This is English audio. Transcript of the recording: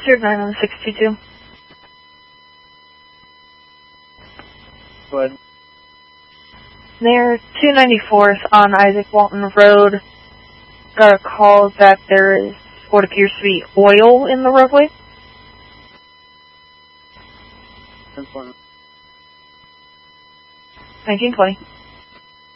cleared 9 on 622. Go ahead. Near 294th on Isaac Walton Road, got a call that there is what appears to be oil in the roadway. 10-4. 1920.